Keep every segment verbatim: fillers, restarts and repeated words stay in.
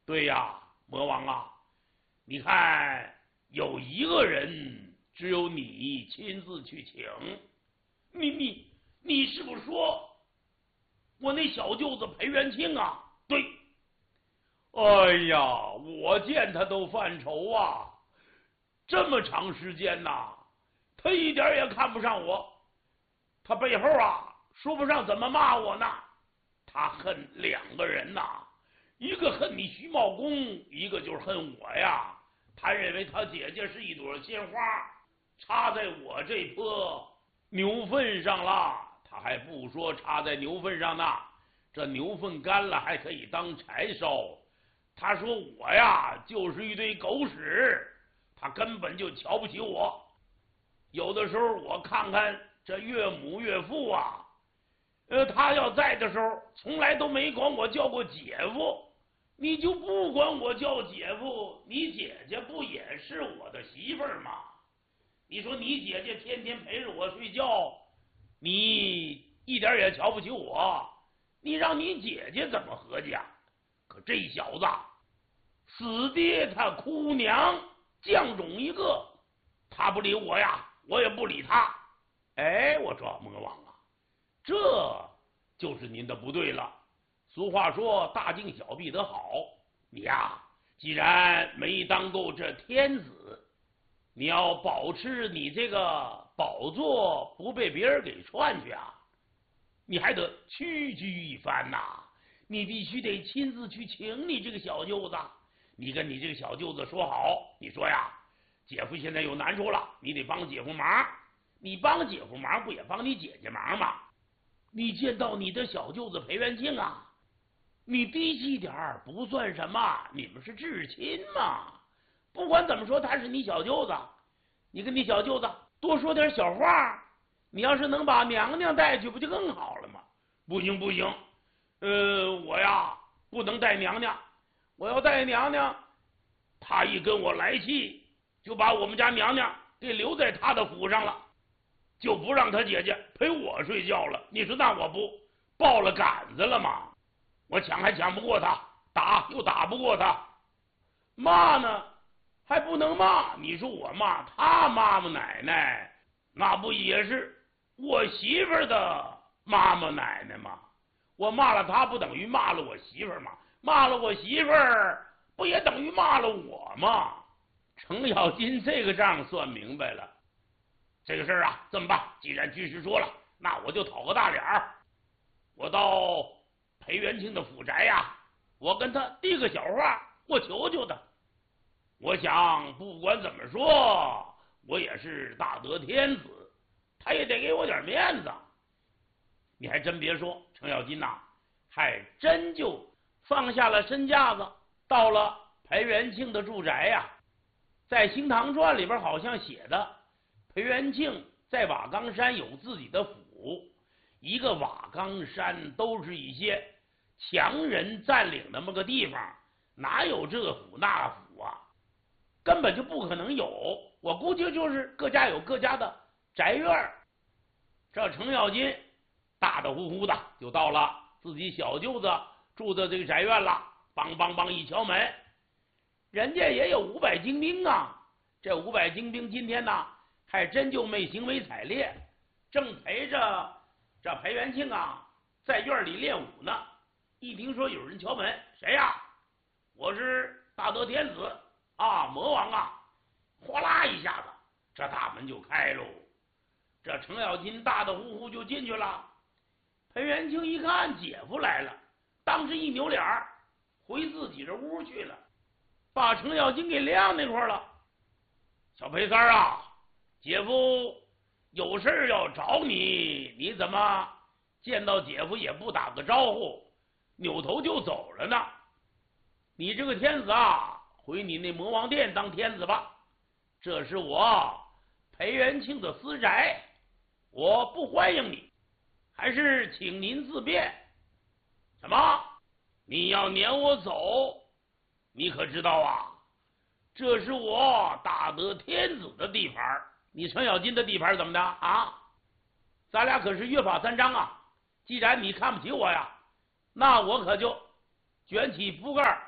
对呀，魔王啊，你看有一个人，只有你亲自去请。你你你是不是说我那小舅子裴元庆啊？对。哎呀，我见他都犯愁啊！这么长时间呐，他一点也看不上我，他背后啊说不上怎么骂我呢。他恨两个人呐，一个恨你徐茂公，一个就是恨我呀。他认为他姐姐是一朵鲜花，插在我这棵牛粪上了。他还不说插在牛粪上呢，这牛粪干了还可以当柴烧。他说我呀就是一堆狗屎，他根本就瞧不起我。有的时候我看看这岳母岳父啊，呃，他要在的时候从来都没管我叫过姐夫。你就不管我叫姐夫，你姐姐不也是我的媳妇儿吗？你说你姐姐天天陪着我睡觉，你一点也瞧不起我，你让你姐姐怎么合计啊？可这小子死爹他哭娘犟种一个，他不理我呀，我也不理他。哎，我说魔王啊，这就是您的不对了。俗话说大敬小必得好，你呀既然没当够这天子，你要保持你这个宝座不被别人给篡去啊，你还得屈居一番呐、啊。你必须得亲自去请你这个小舅子，你跟你这个小舅子说好，你说呀，姐夫现在有难处了，你得帮姐夫忙。你帮姐夫忙不也帮你姐姐忙吗？你见到你的小舅子裴元庆啊，你低气点儿不算什么，你们是至亲嘛。不管怎么说，他是你小舅子，你跟你小舅子多说点小话，你要是能把娘娘带去，不就更好了吗？不行不行，呃，我呀不能带娘娘，我要带娘娘，他一跟我来气，就把我们家娘娘给留在他的府上了，就不让他姐姐陪我睡觉了。你说那我不爆了杆子了吗？我抢还抢不过他，打又打不过他，骂呢还不能骂。你说我骂他妈妈奶奶，那不也是我媳妇儿的妈妈奶奶吗？我骂了他，不等于骂了我媳妇儿吗？骂了我媳妇儿，不也等于骂了我吗？程咬金这个账算明白了。这个事儿啊，这么办，既然军师说了，那我就讨个大脸儿，我到裴元庆的府宅呀，我跟他递个小话，我求求他。我想不管怎么说，我也是大德天子，他也得给我点面子。你还真别说，程咬金呐、啊，还真就放下了身架子，到了裴元庆的住宅呀。在《新唐传》里边好像写的，裴元庆在瓦岗山有自己的府，一个瓦岗山都是一些强人占领那么个地方，哪有这府那府啊？根本就不可能有。我估计就是各家有各家的宅院。这程咬金大大呼呼的就到了自己小舅子住的这个宅院了，梆梆梆一敲门，人家也有五百精兵啊。这五百精兵今天呢，还真就没行为采烈，正陪着这裴元庆啊在院里练武呢。一听说有人敲门，谁呀？我是大德天子啊，魔王啊！哗啦一下子，这大门就开喽。这程咬金大大呼呼就进去了。裴元庆一看姐夫来了，当时一扭脸回自己这屋去了，把程咬金给晾那块了。小裴三啊，姐夫有事要找你，你怎么见到姐夫也不打个招呼，扭头就走了呢？你这个天子啊，回你那魔王殿当天子吧，这是我裴元庆的私宅，我不欢迎你，还是请您自便。什么？你要撵我走？你可知道啊，这是我大德天子的地盘，你程咬金的地盘怎么的啊？咱俩可是约法三章啊！既然你看不起我呀，那我可就卷起铺盖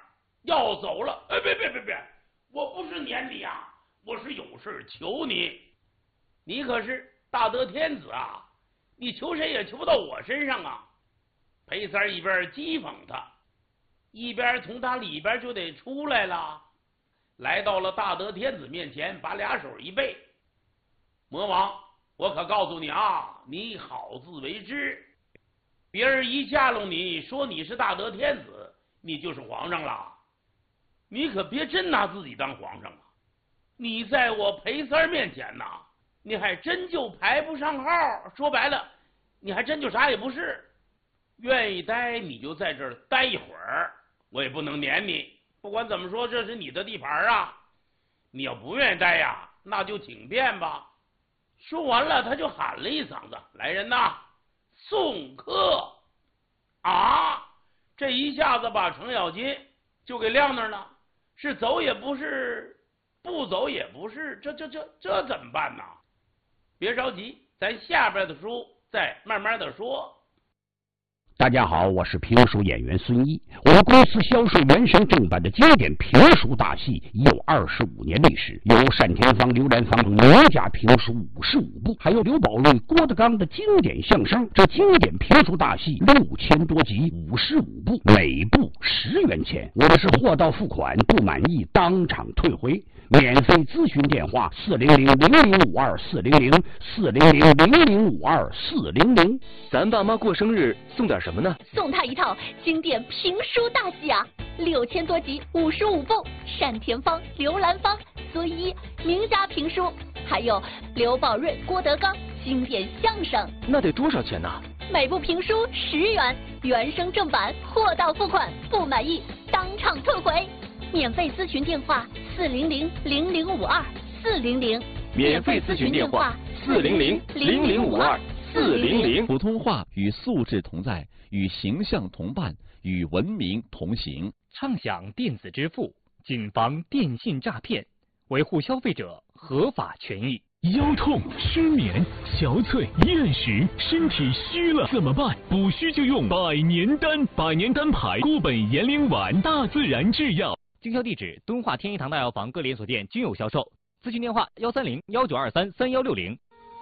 要走了。哎，别别别别，我不是撵你啊，我是有事求你。你可是大德天子啊，你求谁也求不到我身上啊。裴三一边讥讽他，一边从他里边就得出来了，来到了大德天子面前，把俩手一背。魔王，我可告诉你啊，你好自为之，别人一架拢你说你是大德天子，你就是皇上了，你可别真拿自己当皇上啊！你在我裴三面前呐，你还真就排不上号，说白了，你还真就啥也不是。愿意待你就在这儿待一会儿，我也不能撵你。不管怎么说，这是你的地盘啊！你要不愿意待呀，那就请便吧。说完了，他就喊了一嗓子：“来人呐，送客！”啊，这一下子把程咬金就给晾那儿了，是走也不是，不走也不是，这这这这怎么办呢？别着急，咱下边的书再慢慢的说。 大家好，我是评书演员孙一。我们公司销售原声正版的经典评书大戏已有二十五年历史，有单田芳、刘兰芳等名家评书五十五部，还有刘宝瑞、郭德纲的经典相声。这经典评书大戏六千多集，五十五部，每部十元钱。我们是货到付款，不满意当场退回。免费咨询电话：四零零零零五二四零零四零零零零五二四零零。 咱爸妈过生日送点什么呢？ 送他一套经典评书大戏啊，六千多集，五十五部，单田芳、刘兰芳、孙一名家评书，还有刘宝瑞、郭德纲经典相声。 那得多少钱呢？ 每部评书十元，原声正版，货到付款，不满意当场退回。免费咨询电话：四零零零零五二四零零。 免费咨询电话：四零零零零五二四零零。 普通话与素质同在，与形象同伴，与文明同行。 畅享电子支付，谨防电信诈骗，维护消费者合法权益。 腰痛、失眠、憔悴、厌食，身体虚了怎么办？补虚就用百年丹，百年丹牌固本延龄丸，大自然制药。 经销地址：敦化天一堂大药房各连锁店均有销售。咨询电话：幺三零幺九二三三幺六零。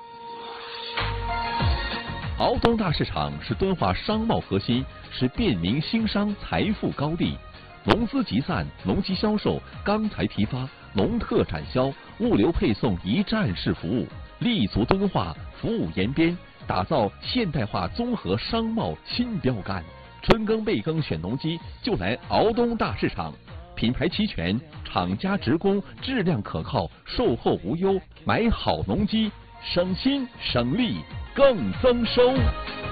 敖东大市场是敦化商贸核心，是便民兴商财富高地。农资集散、农机销售、钢材批发、农特产销、物流配送一站式服务，立足敦化，服务延边，打造现代化综合商贸新标杆。春耕备耕选农机，就来敖东大市场。品牌齐全，厂家直供，质量可靠，售后无忧。买好农机，省心省力更增收。